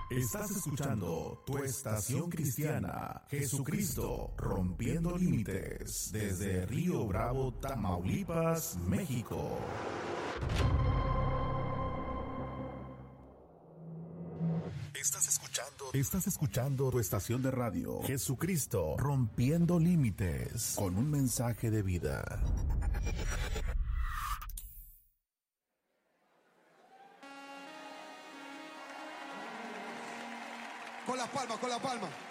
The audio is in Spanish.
Estás escuchando tu estación cristiana, Jesucristo, rompiendo límites, desde Río Bravo, Tamaulipas, México. Estás escuchando tu estación de radio, Jesucristo, rompiendo límites, con un mensaje de vida. Con la palma, con la palma.